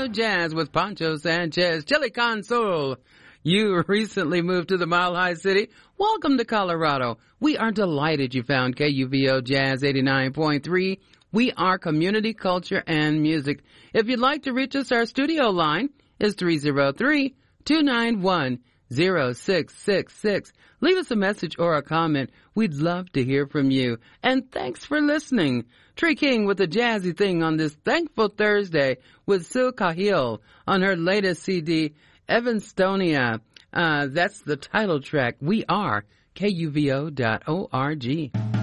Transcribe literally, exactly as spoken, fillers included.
V O Jazz with Pancho Sanchez, Chili Con Sol. You recently moved to the Mile High City. Welcome to Colorado. We are delighted you found K U V O Jazz eighty-nine point three. We are community, culture, and music. If you'd like to reach us, our studio line is three oh three, two nine one, oh six six six. Leave us a message or a comment. We'd love to hear from you. And thanks for listening. Tree King with a jazzy thing on this thankful Thursday with Sue Cahill on her latest C D, Evanstonia. Uh, that's the title track. We are K U V O dot org.